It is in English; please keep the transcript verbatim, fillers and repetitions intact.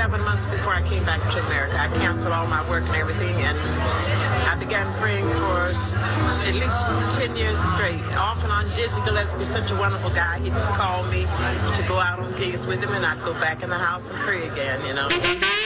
eleven months before I came back to America. I canceled all my work and everything, and I began praying for at least ten years straight. Off and on, Dizzy Gillespie, such a wonderful guy. He'd call me to go out on gigs with him, and I'd go back in the house and pray again, you know.